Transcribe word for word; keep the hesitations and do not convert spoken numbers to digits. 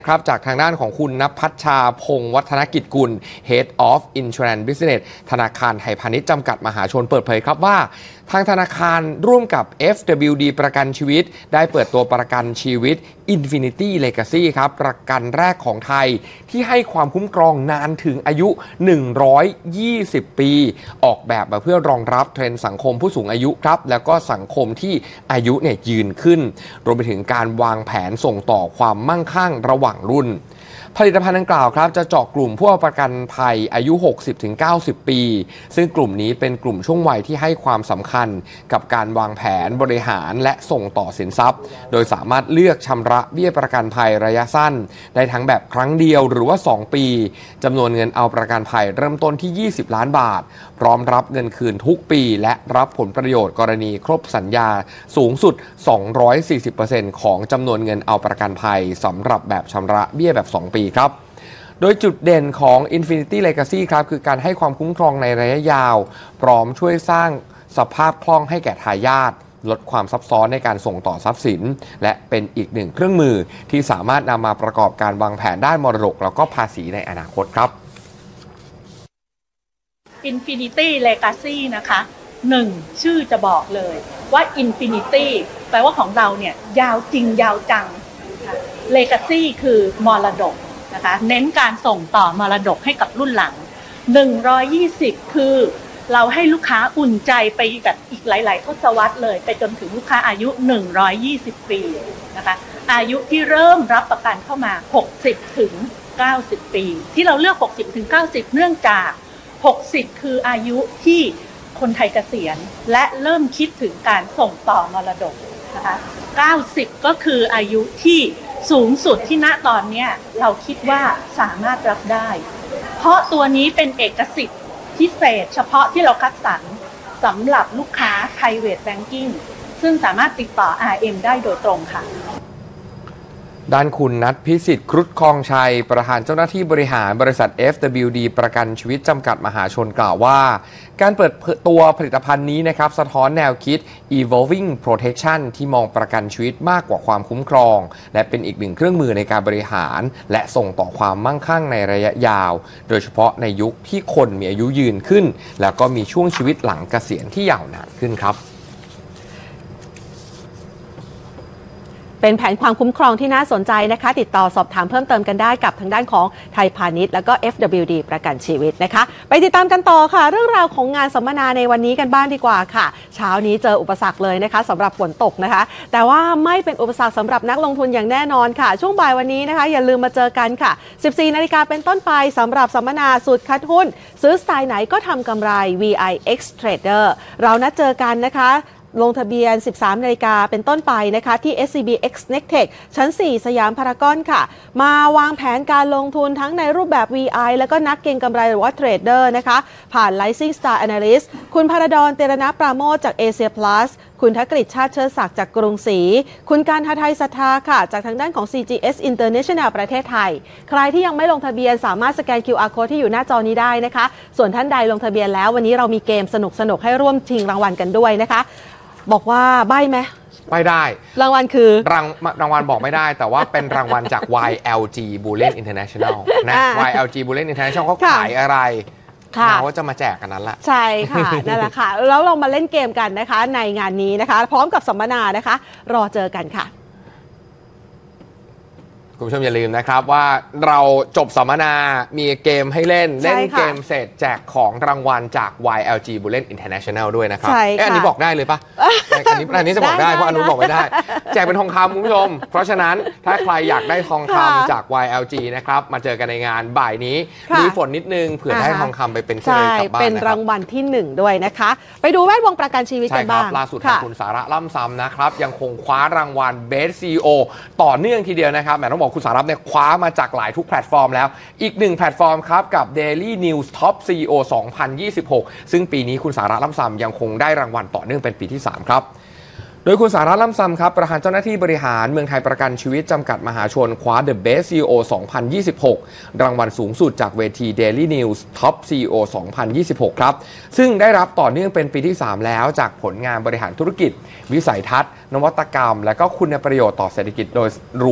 ครับจากทางด้านของคุณณภัชชาพงศ์วัฒนกิจกุล Head of Insurance Business ธนาคารไทยพาณิชย์จำกัดมหาชนเปิดเผยครับว่าทางธนาคารร่วมกับ เอฟ ดับเบิลยู ดี ประกันชีวิตได้เปิดตัวประกันชีวิต Infinity Legacy ครับประกันแรกของไทยที่ให้ความคุ้มครองนานถึงอายุหนึ่งร้อยยี่สิบปีออกแบบมาเพื่อรองรับเทรนด์สังคมผู้สูงอายุครับแล้วก็สังคมที่อายุเนี่ยยืนขึ้นรวมไปถึงการวางแผนส่งต่อความมั่งคั่งระหว่างรุ่นผลิตภัณฑ์ดังกล่าวครับจะเจาะกลุ่มผู้ประกันภัยอายุ หกสิบถึงเก้าสิบ ปีซึ่งกลุ่มนี้เป็นกลุ่มช่วงวัยที่ให้ความสำคัญกับการวางแผนบริหารและส่งต่อสินทรัพย์โดยสามารถเลือกชำระเบี้ยประกันภัยระยะสั้นได้ทั้งแบบครั้งเดียวหรือว่าสองปีจำนวนเงินเอาประกันภัยเริ่มต้นที่ยี่สิบล้านบาทพร้อมรับเงินคืนทุกปีและรับผลประโยชน์กรณีครบสัญญาสูงสุด สองร้อยสี่สิบเปอร์เซ็นต์ ของจำนวนเงินเอาประกันภัยสำหรับแบบชำระเบี้ยแบบสองปีครับโดยจุดเด่นของ Infinity Legacy ครับคือการให้ความคุ้มครองในระยะยาวพร้อมช่วยสร้างสภาพคล่องให้แก่ทายาทลดความซับซ้อนในการส่งต่อทรัพย์สินและเป็นอีกหนึ่งเครื่องมือที่สามารถนำมาประกอบการวางแผนด้านมรดกแล้วก็ภาษีในอนาคตครับ Infinity Legacy นะคะหนึ่งชื่อจะบอกเลยว่า Infinity แปลว่าของเราเนี่ยยาวจริงยาวจัง Legacy คือมรดกนะคะเน้นการส่งต่อมรดกให้กับรุ่นหลังหนึ่งร้อยยี่สิบคือเราให้ลูกค้าอุ่นใจไปแบบอีกหลายๆทศวรรษเลยไปจนถึงลูกค้าอายุหนึ่งร้อยยี่สิบปีนะคะอายุที่เริ่มรับประกันเข้ามาหกสิบถึงเก้าสิบปีที่เราเลือกหกสิบถึงเก้าสิบเนื่องจากหกสิบคืออายุที่คนไทยเกษียณและเริ่มคิดถึงการส่งต่อมรดกนะคะเก้าสิบก็คืออายุที่สูงสุดที่ณตอนนี้เราคิดว่าสามารถรับได้เพราะตัวนี้เป็นเอกสิทธิ์พิเศษเฉพาะที่เราคัดสรรสำหรับลูกค้า Private Banking ซึ่งสามารถติดต่อ อาร์ เอ็ม ได้โดยตรงค่ะด้านคุณณัฐพิสิทธิ์ครุฑคลองชัยประธานเจ้าหน้าที่บริหารบริษัท เอฟ ดับเบิลยู ดี ประกันชีวิตจำกัดมหาชนกล่าวว่าการเปิดตัวผลิตภัณฑ์นี้นะครับสะท้อนแนวคิด evolving protection ที่มองประกันชีวิตมากกว่าความคุ้มครองและเป็นอีกหนึ่งเครื่องมือในการบริหารและส่งต่อความมั่งคั่งในระยะยาวโดยเฉพาะในยุคที่คนมีอายุยืนขึ้นแล้วก็มีช่วงชีวิตหลังเกษียณที่ยาวนานขึ้นครับเป็นแผนความคุ้มครองที่น่าสนใจนะคะติดต่อสอบถามเพิ่มเติมกันได้กับทางด้านของไทยพาณิชย์แล้วก็ เอฟ ดับเบิลยู ดี ประกันชีวิตนะคะไปติดตามกันต่อค่ะเรื่องราวของงานสัมมนาในวันนี้กันบ้างดีกว่าค่ะเช้านี้เจออุปสรรคเลยนะคะสำหรับฝนตกนะคะแต่ว่าไม่เป็นอุปสรรคสำหรับนักลงทุนอย่างแน่นอนค่ะช่วงบ่ายวันนี้นะคะอย่าลืมมาเจอกันค่ะ สิบสี่นาฬิกาเป็นต้นไปสำหรับสัมมนาสูตรคัดหุ้นซื้อสไตล์ไหนก็ทำกำไร วี ไอ X Trader เรานัดเจอกันนะคะลงทะเบียน สิบสามนาฬิกาเป็นต้นไปนะคะที่ เอส ซี บี X Nextech ชั้น สี่ สยามพารากอนค่ะมาวางแผนการลงทุนทั้งในรูปแบบ วี ไอ แล้วก็นักเก็งกำไรหรือว่าเทรดเดอร์นะคะผ่าน Rising Star Analyst คุณพาราดอนเตรณปราโมชจาก Asia Plus คุณธกฤษชาติเชิดศักดิ์จากกรุงศรีคุณการทไทยศรัทธาค่ะจากทางด้านของ ซี จี เอส International ประเทศไทยใครที่ยังไม่ลงทะเบียนสามารถสแกน คิว อาร์ Code ที่อยู่หน้าจอนี้ได้นะคะส่วนท่านใดลงทะเบียนแล้ววันนี้เรามีเกมสนุกๆให้ร่วมชิงรางวัลกันด้วยนะคะบอกว่าใบ้ไหมไม่ได้รางวัลคือรางรางวัลบอกไม่ได้แต่ว่าเป็นรางวัลจาก วาย แอล จี Bullion International นะ วาย แอล จี Bullion International เขาขายอะไรเราก็จะมาแจกกันนั้นแหละใช่ค่ะนั่นแหละค่ะแล้วเรามาเล่นเกมกันนะคะในงานนี้นะคะพร้อมกับสัมมนานะคะรอเจอกันค่ะคุณผู้ชมอย่าลืมนะครับว่าเราจบสัมมนามีเกมให้เล่นเล่นเกมเสร็จแจกของรางวัลจาก วาย แอล จี Bullion International ด้วยนะครับอันนี้บอกได้เลยปะอันนี้อันนี้จะบอกได้เพราะอนุบอกไม่ได้แจกเป็นทองคำคุณผู้ชมเพราะฉะนั้นถ้าใครอยากได้ทองคำจาก วาย แอล จี นะครับมาเจอกันในงานบ่ายนี้มีฝนนิดนึงเผื่อได้ทองคำไปเป็นเสื้อกลับบ้านเป็นรางวัลที่หนึ่งด้วยนะคะไปดูแวดวงประกันชีวิตกันบ้างล่าสุดคุณสาระล่ำซ้ำนะครับยังคงคว้ารางวัล Best ซี อี โอ ต่อเนื่องทีเดียวนะครับแหมต้องบอกคุณสาระเนี่ยคว้ามาจากหลายทุกแพลตฟอร์มแล้วอีกหนึ่งแพลตฟอร์มครับกับ Daily News Top ซี อี โอ สองพันยี่สิบหกซึ่งปีนี้คุณสาระล่ำซ้ำยังคงได้รางวัลต่อเนื่องเป็นปีที่สามครับโดยคุณสาระล่ำซ้ำครับประธานเจ้าหน้าที่บริหารเมืองไทยประกันชีวิตจำกัดมหาชนคว้า The Best ซี อี โอ สองพันยี่สิบหกรางวัลสูงสุดจากเวที Daily News Top ซี อี โอ สองพันยี่สิบหกครับซึ่งได้รับต่อเนื่องเป็นปีที่สามแล้วจากผลงานบริหารธุรกิจวิสัยทัศน์นวัตกรรมและก็คุณประโยชน์ต่อเศรษฐกิจโดยรวม